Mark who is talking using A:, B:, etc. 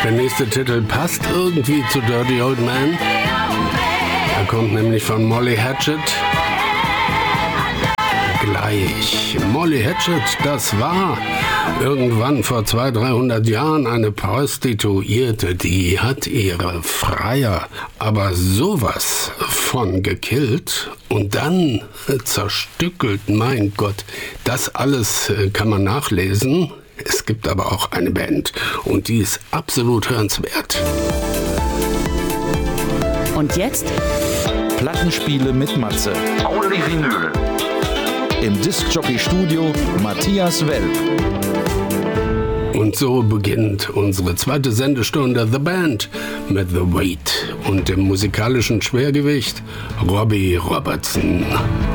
A: Der nächste Titel passt irgendwie zu Dirty Old Man. Er kommt nämlich von Molly Hatchet. Gleich. Molly Hatchet, das war irgendwann vor 200-300 Jahren eine Prostituierte, die hat ihre Freier aber sowas von gekillt und dann zerstückelt. Mein Gott, das alles kann man nachlesen. Es gibt aber auch eine Band und die ist absolut hörenswert.
B: Und jetzt?
C: Plattenspiele mit Matze. Only Vinyl. Im Discjockey-Studio Matthias Welp.
A: Und so beginnt unsere zweite Sendestunde The Band mit The Weight und dem musikalischen Schwergewicht Robbie Robertson.